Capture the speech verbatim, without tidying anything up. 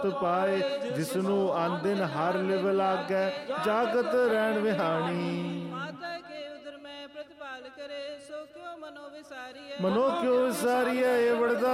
ਪਾਏ, ਜਿਸਨੂੰ ਆਂਦਿਨ ਹਰ ਲਿਵ ਲਾਗੈ, ਜਾਗਤ ਰਹਿਣ ਵਿਹਾਣੀ। ਮਾਤਾ ਕੇ ਉਦਰ ਮੈਂ ਪ੍ਰਤਪਾਲ ਕਰੇ, ਸੋ ਕਿਉ ਮਨੋ ਵਿਸਾਰੀਐ। ਮਨੋ ਕਿਉ ਵਿਸਾਰੀਐ, ਇਹ ਵੜਦਾ